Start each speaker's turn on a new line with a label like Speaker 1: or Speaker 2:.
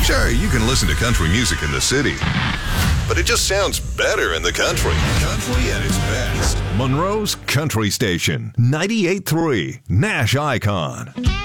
Speaker 1: Sure, you can listen to country music in the city, but it just sounds better in the country. Country at its best. Monroe's Country Station, 98.3 Nash Icon.